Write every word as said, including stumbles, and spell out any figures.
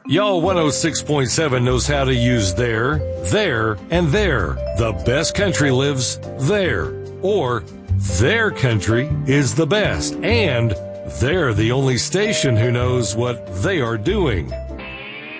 Y'all one oh six point seven knows how to use there, there, and there. The best country lives there. Or their country is the best, and they're the only station who knows what they are doing.